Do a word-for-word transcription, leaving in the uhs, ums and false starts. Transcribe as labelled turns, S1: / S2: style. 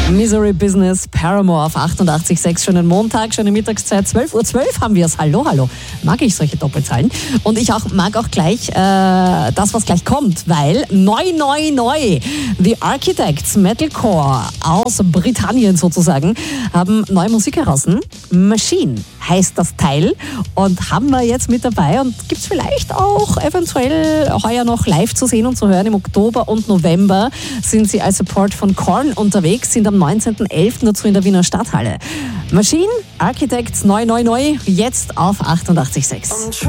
S1: Misery Business, Paramore auf achtundachtzig Komma sechs. Schönen Montag, schöne Mittagszeit. zwölf Uhr zwölf haben wir es. Hallo, hallo. Mag ich solche Doppelzahlen. Und ich auch, mag auch gleich äh, das, was gleich kommt, weil neu, neu, neu. The Architects, Metalcore aus Britannien sozusagen, haben neue Musik heraus. Machine heißt das Teil und haben wir jetzt mit dabei und gibt es vielleicht auch eventuell heuer noch live zu sehen und zu hören. Im Oktober und November sind sie als Support von Korn unterwegs, sind am neunzehnten elften dazu in der Wiener Stadthalle. Machine, Architects, neu, neu, neu, jetzt auf achtundachtzig Komma sechs.